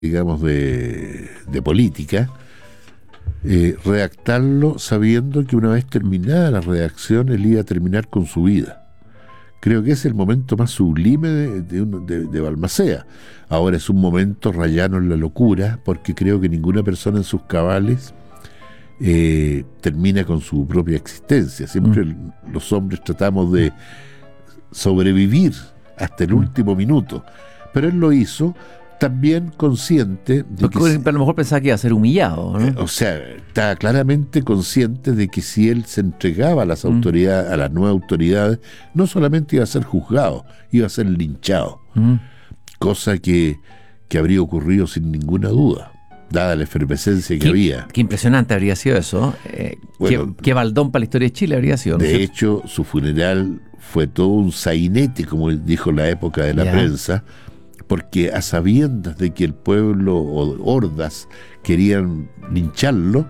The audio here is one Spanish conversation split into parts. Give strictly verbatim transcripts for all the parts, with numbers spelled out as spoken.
digamos, de, de política, eh, redactarlo sabiendo que una vez terminada la redacción, él iba a terminar con su vida. Creo que es el momento más sublime de, de, de, de Balmaceda. Ahora es un momento rayano en la locura, porque creo que ninguna persona en sus cabales eh, termina con su propia existencia. Siempre mm. los hombres tratamos de sobrevivir hasta el mm. último minuto, pero él lo hizo también consciente de porque que... a lo mejor pensaba que iba a ser humillado, ¿no? Eh, o sea, estaba claramente consciente de que si él se entregaba a las mm. autoridades, a las nuevas autoridades, no solamente iba a ser juzgado, iba a ser linchado. Mm. Cosa que, que habría ocurrido sin ninguna duda, dada la efervescencia que qué, había. Qué impresionante habría sido eso. Eh, bueno, qué, qué baldón para la historia de Chile habría sido, ¿no? De hecho, su funeral fue todo un sainete, como dijo la época de la ya. prensa, porque a sabiendas de que el pueblo o hordas querían lincharlo,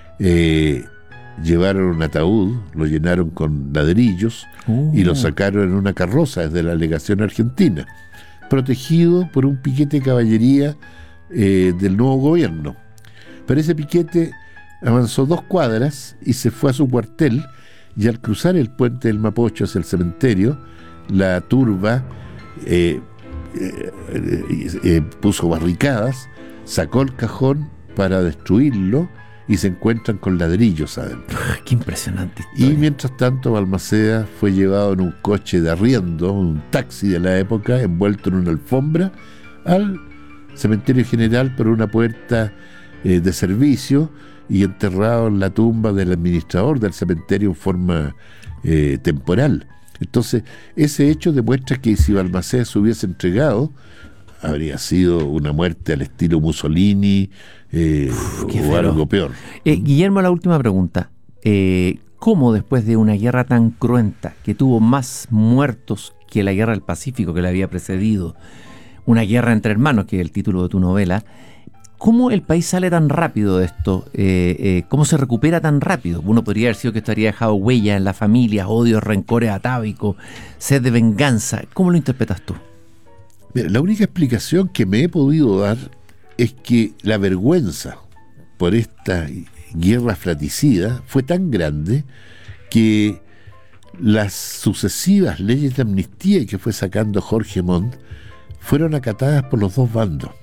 eh, llevaron un ataúd, lo llenaron con ladrillos uh. y lo sacaron en una carroza desde la legación argentina, protegido por un piquete de caballería eh, del nuevo gobierno. Pero ese piquete avanzó dos cuadras y se fue a su cuartel, y al cruzar el puente del Mapocho hacia el cementerio, la turba eh, Eh, eh, eh, puso barricadas, sacó el cajón para destruirlo y se encuentran con ladrillos adentro. ¡Qué impresionante! Y mientras tanto Balmaceda fue llevado en un coche de arriendo, un taxi de la época, envuelto en una alfombra, al cementerio general por una puerta eh, de servicio y enterrado en la tumba del administrador del cementerio en forma eh, temporal. Entonces, ese hecho demuestra que si Balmaceda se hubiese entregado, habría sido una muerte al estilo Mussolini eh, Uf, o algo peor. Eh, Guillermo, la última pregunta. Eh, ¿Cómo después de una guerra tan cruenta, que tuvo más muertos que la guerra del Pacífico que la había precedido, una guerra entre hermanos, que es el título de tu novela, cómo el país sale tan rápido de esto? Eh, eh, ¿Cómo se recupera tan rápido? Uno podría haber sido que esto habría dejado huella en la familia, odios, rencores atávicos, sed de venganza. ¿Cómo lo interpretas tú? Mira, la única explicación que me he podido dar es que la vergüenza por esta guerra fratricida fue tan grande que las sucesivas leyes de amnistía que fue sacando Jorge Montt fueron acatadas por los dos bandos.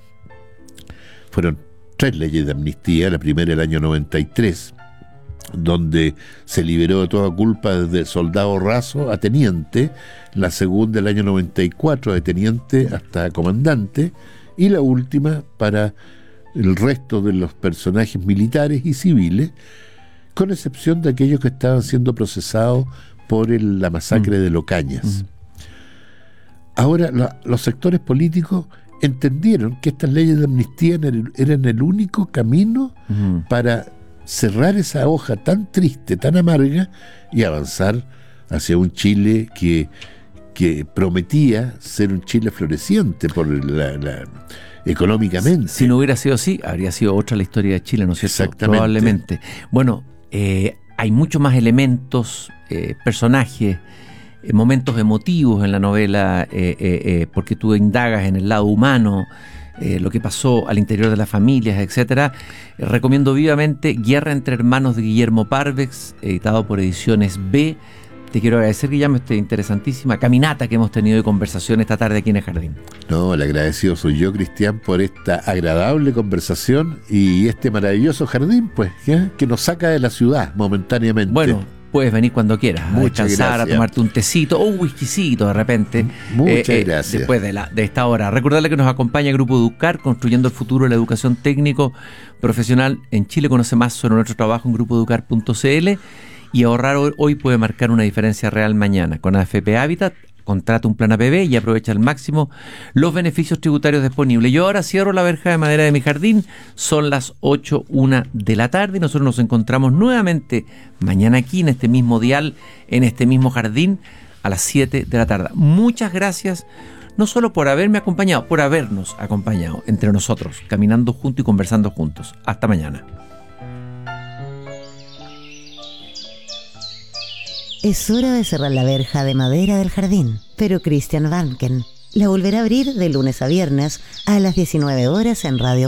Fueron tres leyes de amnistía, la primera el año noventa y tres, donde se liberó de toda culpa desde soldado raso a teniente, la segunda el año noventa y cuatro de teniente hasta comandante, y la última para el resto de los personajes militares y civiles, con excepción de aquellos que estaban siendo procesados por el, la masacre mm. de Locañas. Mm. Ahora, la, los sectores políticos entendieron que estas leyes de amnistía eran el único camino uh-huh. para cerrar esa hoja tan triste, tan amarga, y avanzar hacia un Chile que, que prometía ser un Chile floreciente por la, la, económicamente. Si no hubiera sido así, habría sido otra la historia de Chile, ¿no es cierto? Exactamente. Probablemente. Bueno, eh, hay muchos más elementos, eh, personajes, momentos emotivos en la novela, eh, eh, eh, porque tú indagas en el lado humano, eh, lo que pasó al interior de las familias, etcétera. Eh, recomiendo vivamente Guerra entre hermanos de Guillermo Parvex, editado por Ediciones B. Te quiero agradecer, Guillermo, esta interesantísima caminata que hemos tenido de conversación esta tarde aquí en el Jardín. No, el agradecido soy yo, Cristian, por esta agradable conversación y este maravilloso jardín, pues, ¿eh? que nos saca de la ciudad momentáneamente. Bueno, puedes venir cuando quieras, a Muchas descansar, gracias. a tomarte un tecito o un whiskycito de repente. Muchas eh, eh, gracias. Después de, la, de esta hora. Recordarle que nos acompaña el Grupo Educar, construyendo el futuro de la educación técnico profesional en Chile. Conoce más sobre nuestro trabajo en grupo educar punto c l, y ahorrar hoy, hoy puede marcar una diferencia real mañana. Con A F P Habitat, contrata un plan A P B y aprovecha al máximo los beneficios tributarios disponibles. Yo ahora cierro la verja de madera de mi jardín. Son las ocho una de la tarde y nosotros nos encontramos nuevamente mañana aquí en este mismo dial, en este mismo jardín, a las siete de la tarde. Muchas gracias, no solo por haberme acompañado, por habernos acompañado entre nosotros, caminando juntos y conversando juntos. Hasta mañana. Es hora de cerrar la verja de madera del jardín, pero Christian Vanken La volverá a abrir de lunes a viernes a las diecinueve horas en Radio